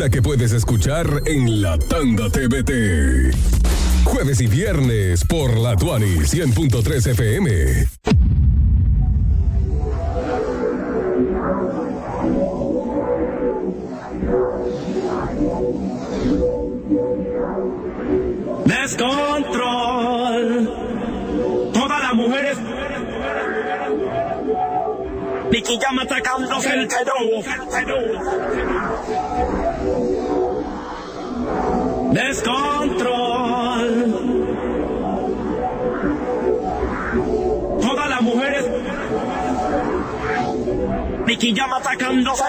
La que puedes escuchar en La Tanda TVT. Jueves y viernes por La Tuani 100.3 FM. Descontrol. Todas las mujeres. Nicky llama atacándose el Perú. Descontrol. Todas las mujeres. Nicky llama atacándose.